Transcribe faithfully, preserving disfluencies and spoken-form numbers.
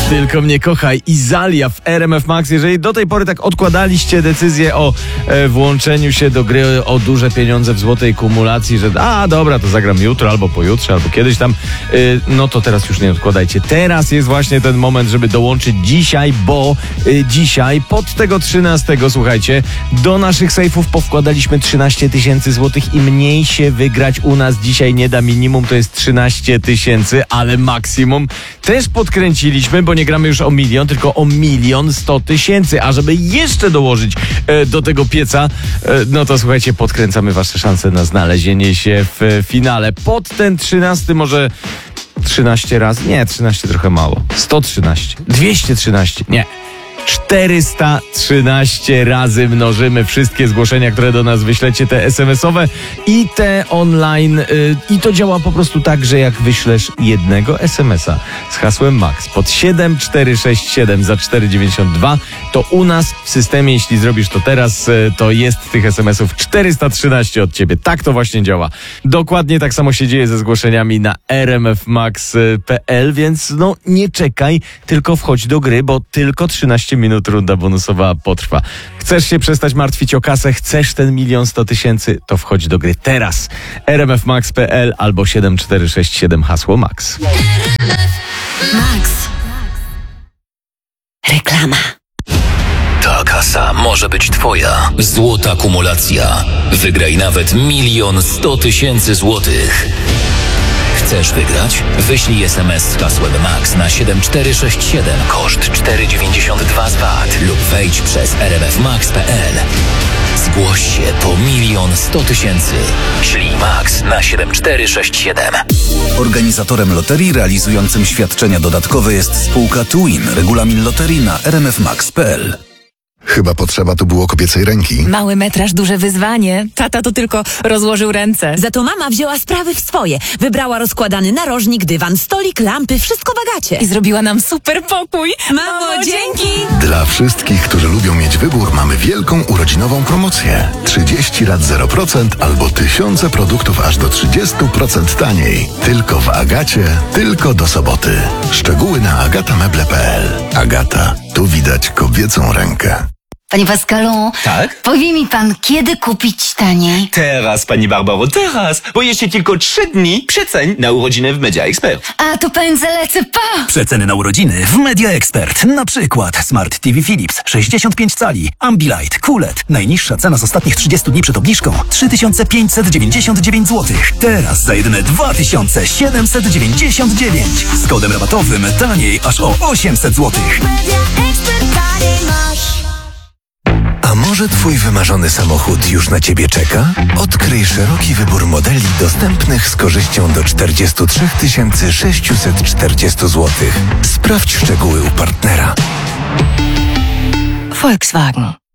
Tylko mnie kochaj i Zalia w R M F Max. Jeżeli do tej pory tak odkładaliście decyzję o e, włączeniu się do gry o duże pieniądze w złotej kumulacji, że a dobra, to zagram jutro albo pojutrze, albo kiedyś tam, e, no to teraz już nie odkładajcie. Teraz jest właśnie ten moment, żeby dołączyć dzisiaj, bo e, dzisiaj pod tego trzynastego, słuchajcie, do naszych sejfów powkładaliśmy trzynaście tysięcy złotych i mniej się wygrać u nas dzisiaj nie da. Minimum to jest trzynaście tysięcy, ale maksimum też podkręciliśmy, bo nie gramy już o milion, tylko o milion sto tysięcy. A żeby jeszcze dołożyć e, do tego pieca, e, no to słuchajcie, podkręcamy wasze szanse na znalezienie się w finale. Pod ten trzynasty może trzynaście razy? Nie, trzynaście trochę mało. sto trzynaście. dwieście trzynaście. Nie. czterysta trzynaście razy mnożymy wszystkie zgłoszenia, które do nas wyślecie, te es em esowe i te online. Yy, I to działa po prostu tak, że jak wyślesz jednego es em esa z hasłem MAX pod siedem cztery sześć siedem za cztery dziewięćdziesiąt dwa, to u nas w systemie, jeśli zrobisz to teraz, yy, to jest tych es em esów czterysta trzynaście od ciebie. Tak to właśnie działa. Dokładnie tak samo się dzieje ze zgłoszeniami na r m f max kropka p l, więc no nie czekaj, tylko wchodź do gry, bo tylko trzynaście minut runda bonusowa potrwa. Chcesz się przestać martwić o kasę, chcesz ten milion sto tysięcy, to wchodź do gry teraz. r m f max kropka p l albo siedem cztery sześć siedem hasło MAX. Max. Reklama. Ta kasa może być twoja. Złota kumulacja. Wygraj nawet milion sto tysięcy złotych. Chcesz wygrać? Wyślij es em es z hasłem MAX na siedem cztery sześć siedem, koszt cztery dziewięćdziesiąt dwa z V A T lub wejdź przez r m f max kropka p l. Zgłoś się po milion sto tysięcy. Ślij MAX na siedem cztery sześć siedem. Organizatorem loterii realizującym świadczenia dodatkowe jest spółka Twin. Regulamin loterii na r m f max kropka p l. Chyba potrzeba tu było kobiecej ręki. Mały metraż, duże wyzwanie. Tata to tylko rozłożył ręce. Za to mama wzięła sprawy w swoje. Wybrała rozkładany narożnik, dywan, stolik, lampy, wszystko w Agacie. I zrobiła nam super pokój. Mamo, dzięki! Dla wszystkich, którzy lubią mieć wybór, mamy wielką urodzinową promocję. trzydzieści lat zero procent albo tysiące produktów aż do trzydzieści procent taniej. Tylko w Agacie, tylko do soboty. Szczegóły na agatameble kropka p l. Agata, tu widać kobiecą rękę. Panie Pascalu, Tak? powie mi pan, kiedy kupić taniej? Teraz, pani Barbaro, teraz, bo jeszcze tylko trzy dni przeceń na urodziny w Media Expert. A, to pędzę lecę, pa! Przeceny na urodziny w Media Expert. Na przykład Smart T V Philips sześćdziesiąt pięć cali, Ambilight, Q L E D. Najniższa cena z ostatnich trzydziestu dni przed obniżką trzy tysiące pięćset dziewięćdziesiąt dziewięć złotych. Teraz za jedyne dwa tysiące siedemset dziewięćdziesiąt dziewięć. Z kodem rabatowym taniej aż o osiemset złotych. A może twój wymarzony samochód już na ciebie czeka? Odkryj szeroki wybór modeli dostępnych z korzyścią do czterdzieści trzy tysiące sześćset czterdzieści złotych. Sprawdź szczegóły u partnera. Volkswagen.